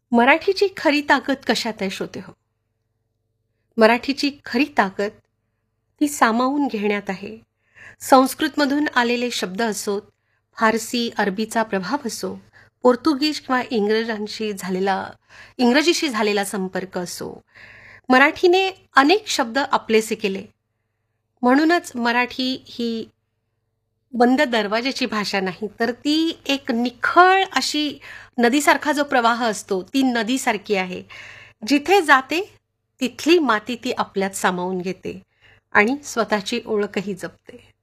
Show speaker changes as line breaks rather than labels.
मराठीची खरी ताकद कशात आहे श्रोते हो? मराठीची खरी ताकद ती सामावून घेण्यात आहे. संस्कृतमधून आलेले शब्द असोत, फारसी, अरबीचा प्रभाव असो, पोर्तुगीज किंवा इंग्रजीशी झालेला संपर्क असो, मराठीने अनेक शब्द आपलेसे केले. म्हणूनच मराठी ही बंद दरवाजाची भाषा नाही, तर ती एक निखळ अशी नदीसारखा जो प्रवाह असतो, ती नदीसारखी आहे. जिथे जाते तिथली माती ती आपल्यात सामावून घेते आणि स्वतःची ओळखही जपते.